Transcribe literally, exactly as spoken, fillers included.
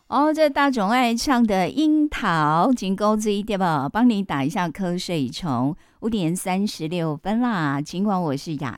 哦，这大众爱唱的樱桃金钩子对吧？帮你打一下瞌睡虫。五点三十六分啦，尽管我是雅